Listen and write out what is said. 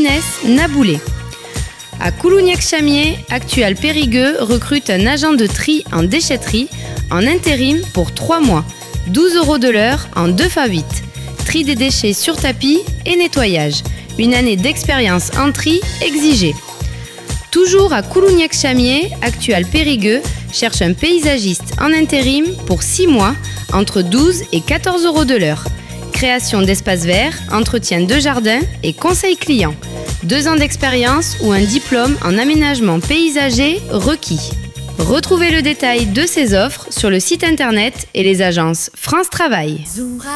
Inès Naboulé. À Coulugnac-Chamiers, Actual Périgueux recrute un agent de tri en déchetterie en intérim pour 3 mois, 12 € de l'heure en 2x8. Tri des déchets sur tapis et nettoyage. Une année d'expérience en tri exigée. Toujours à Coulugnac-Chamiers, Actual Périgueux cherche un paysagiste en intérim pour 6 mois, entre 12 et 14 € de l'heure. Création d'espaces verts, entretien de jardin et conseil client. 2 ans d'expérience ou un diplôme en aménagement paysager requis. Retrouvez le détail de ces offres sur le site internet et les agences France Travail.